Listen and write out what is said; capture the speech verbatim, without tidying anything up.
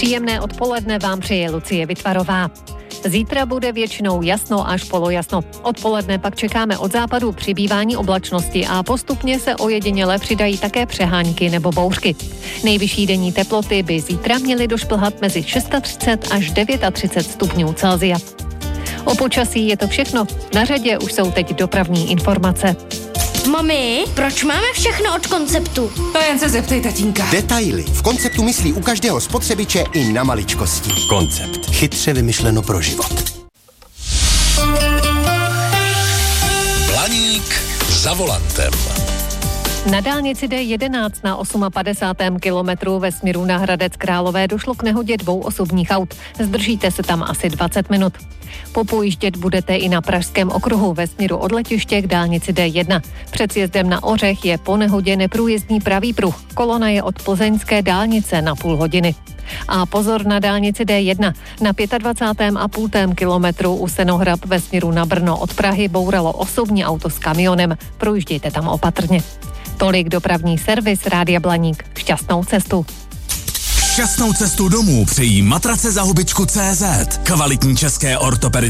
Příjemné odpoledne vám přeje Lucie Vytvarová. Zítra bude většinou jasno až polojasno. Odpoledne pak čekáme od západu přibývání oblačnosti a postupně se ojediněle přidají také přehánky nebo bouřky. Nejvyšší denní teploty by zítra měly došplhat mezi třicet šest až třicet devět stupňů Celsia. O počasí je to všechno. Na řadě už jsou teď dopravní informace. Mami, proč máme všechno od Konceptu? To jen se zeptej tatínka. Detaily. V Konceptu myslí u každého spotřebiče i na maličkosti. Koncept. Chytře vymyšleno pro život. Blaník za volantem. Na dálnici D jedenáct na padesátém osmém kilometru ve směru na Hradec Králové došlo k nehodě dvou osobních aut. Zdržíte se tam asi dvacet minut. Popojíždět budete i na Pražském okruhu ve směru od letiště k dálnici D jedna. Před sjezdem na Ořech je po nehodě neprůjezdný pravý pruh. Kolona je od plzeňské dálnice na půl hodiny. A pozor na dálnici D jedna. Na dvacátém pátém a půl kilometru u Senohrab ve směru na Brno od Prahy bouralo osobní auto s kamionem. Projíždějte tam opatrně. Tolik dopravní servis Rádia Blaník. Šťastnou cestu. Šťastnou cestu domů přejí matrace za hubičku tečka cé zet. Kvalitní české ortopedické